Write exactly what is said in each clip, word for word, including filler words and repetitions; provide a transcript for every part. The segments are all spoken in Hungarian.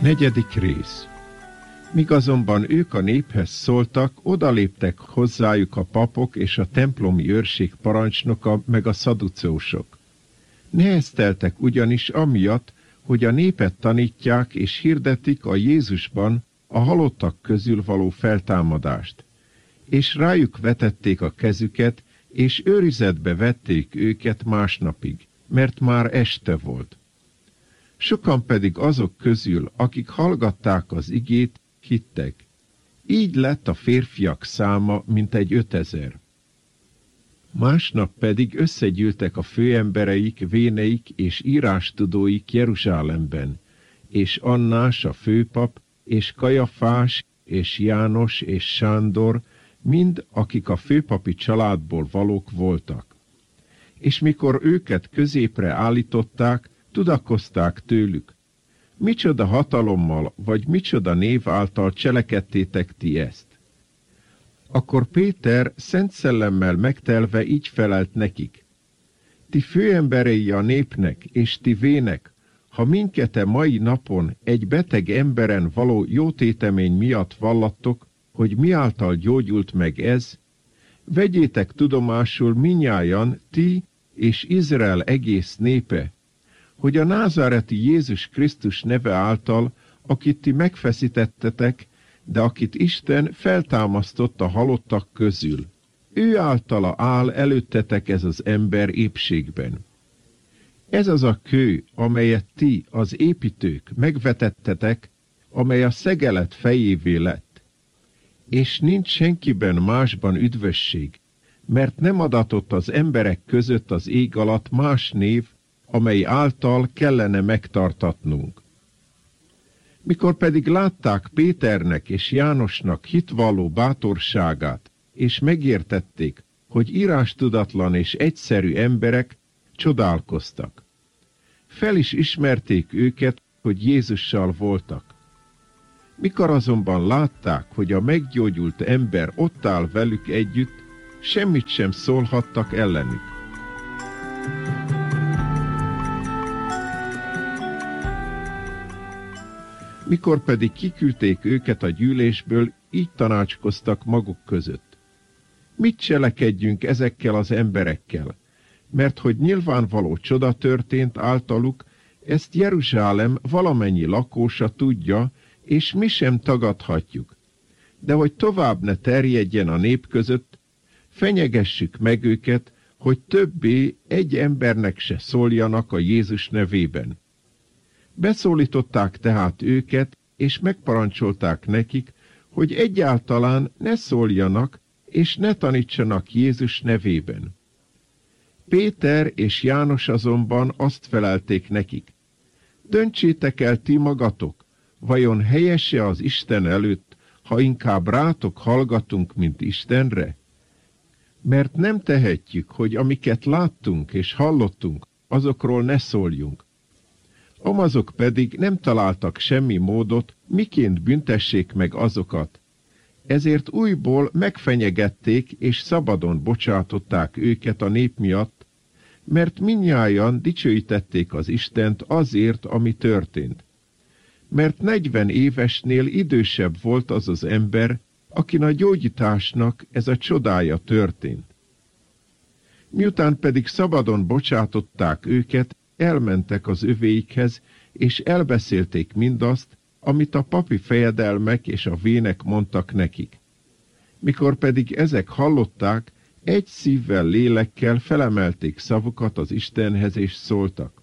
Negyedik rész. Míg azonban ők a néphez szóltak, odaléptek hozzájuk a papok és a templomi őrség parancsnoka meg a szaduceusok. Nehezteltek ugyanis amiatt, hogy a népet tanítják és hirdetik a Jézusban a halottak közül való feltámadást. És rájuk vetették a kezüket, és őrizetbe vették őket másnapig, mert már este volt. Sokan pedig azok közül, akik hallgatták az igét, hittek. Így lett a férfiak száma mintegy ötezer. Másnap pedig összegyűltek a főembereik, véneik és írástudóik Jeruzsálemben, és Annás a főpap, és Kajafás, és János, és Sándor, mind akik a főpapi családból valók voltak. És mikor őket középre állították, tudakozták tőlük. Micsoda hatalommal, vagy micsoda név által cselekedtétek ti ezt? Akkor Péter szent szellemmel megtelve így felelt nekik. Ti főemberei a népnek, és ti vének, ha minket e mai napon egy beteg emberen való jótétemény miatt vallattok, hogy miáltal gyógyult meg ez, vegyétek tudomásul minnyájan, ti és Izrael egész népe, hogy a názáreti Jézus Krisztus neve által, akit ti megfeszítettetek, de akit Isten feltámasztott a halottak közül. Ő általa áll előttetek ez az ember épségben. Ez az a kő, amelyet ti, az építők, megvetettetek, amely a szegelet fejévé lett. És nincs senkiben másban üdvösség, mert nem adatott az emberek között az ég alatt más név, amely által kellene megtartatnunk. Mikor pedig látták Péternek és Jánosnak hitvalló bátorságát, és megértették, hogy írástudatlan és egyszerű emberek, csodálkoztak. Fel is ismerték őket, hogy Jézussal voltak. Mikor azonban látták, hogy a meggyógyult ember ott áll velük együtt, semmit sem szólhattak ellenük. Mikor pedig kiküldték őket a gyűlésből, így tanácskoztak maguk között. Mit cselekedjünk ezekkel az emberekkel? Mert hogy nyilvánvaló csoda történt általuk, ezt Jeruzsálem valamennyi lakósa tudja, és mi sem tagadhatjuk. De hogy tovább ne terjedjen a nép között, fenyegessük meg őket, hogy többé egy embernek se szóljanak a Jézus nevében. Beszólították tehát őket, és megparancsolták nekik, hogy egyáltalán ne szóljanak, és ne tanítsanak Jézus nevében. Péter és János azonban azt felelték nekik. Döntsétek el ti magatok, vajon helyese az Isten előtt, ha inkább rátok hallgatunk, mint Istenre? Mert nem tehetjük, hogy amiket láttunk és hallottunk, azokról ne szóljunk. Amazok pedig nem találtak semmi módot, miként büntessék meg azokat. Ezért újból megfenyegették és szabadon bocsátották őket a nép miatt, mert mindnyájan dicsőítették az Istent azért, ami történt. Mert negyven évesnél idősebb volt az az ember, akin a gyógyításnak ez a csodája történt. Miután pedig szabadon bocsátották őket, elmentek az övéikhez, és elbeszélték mindazt, amit a papi fejedelmek és a vének mondtak nekik. Mikor pedig ezek hallották, egy szívvel, lélekkel felemelték szavukat az Istenhez, és szóltak.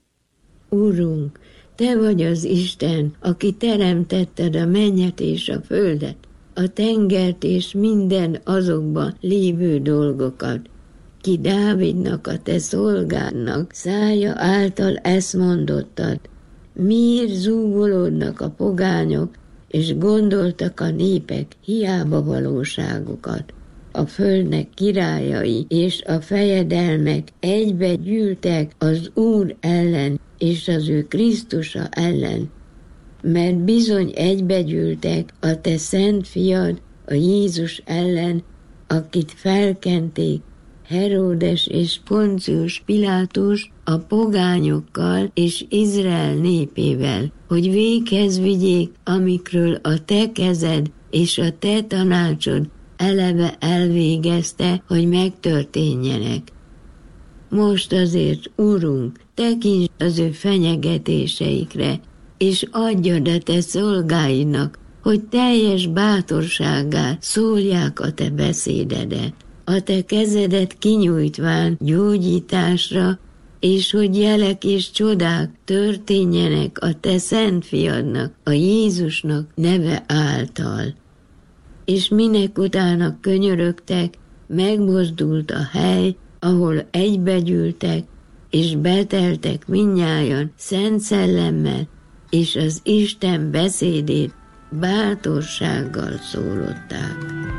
Urunk, te vagy az Isten, aki teremtetted a mennyet és a földet, a tengert és minden azokban lévő dolgokat. Ki Dávidnak, a te szolgádnak szája által ezt mondottad. Miért zúgolódnak a pogányok, és gondoltak a népek hiába valóságokat? A földnek királyai és a fejedelmek egybe gyűltek az Úr ellen és az ő Krisztusa ellen, mert bizony egybegyűltek a te szent fiad, a Jézus ellen, akit felkenték, Heródes és Poncius Pilátus a pogányokkal és Izrael népével, hogy véghez vigyék, amikről a te kezed és a te tanácsod eleve elvégezte, hogy megtörténjenek. Most azért, Urunk, tekints az ő fenyegetéseikre, és adjad a te szolgáidnak, hogy teljes bátorsággal szólják a te beszédedet, a te kezedet kinyújtván gyógyításra, és hogy jelek és csodák történjenek a te szent fiadnak, a Jézusnak neve által. És minek utána könyörögtek, megmozdult a hely, ahol egybegyűltek, és beteltek mindnyájan szent szellemmel, és az Isten beszédét bátorsággal szólották.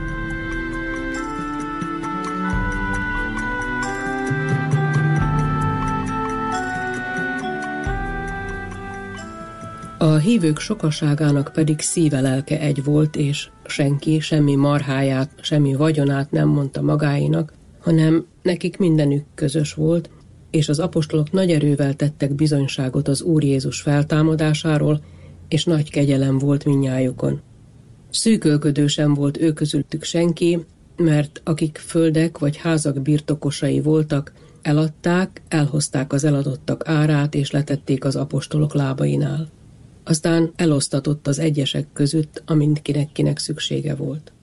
A hívők sokaságának pedig szíve lelke egy volt, és senki semmi marháját, semmi vagyonát nem mondta magáinak, hanem nekik mindenük közös volt, és az apostolok nagy erővel tettek bizonyságot az Úr Jézus feltámadásáról, és nagy kegyelem volt mindnyájukon. Szűkölködő sem volt ő közültük senki, mert akik földek vagy házak birtokosai voltak, eladták, elhozták az eladottak árát, és letették az apostolok lábainál. Aztán elosztatott az egyesek között, amint kinek-kinek szüksége volt.